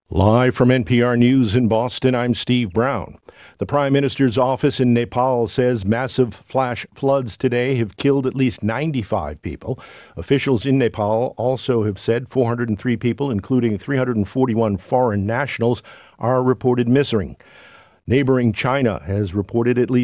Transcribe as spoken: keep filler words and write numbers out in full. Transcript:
Live from N P R News in Boston, I'm Steve Brown. The Prime Minister's office in Nepal says massive flash floods today have killed at least ninety-five people. Officials in Nepal also have said four hundred three people, including three hundred forty-one foreign nationals, are reported missing. Neighboring China has reported at least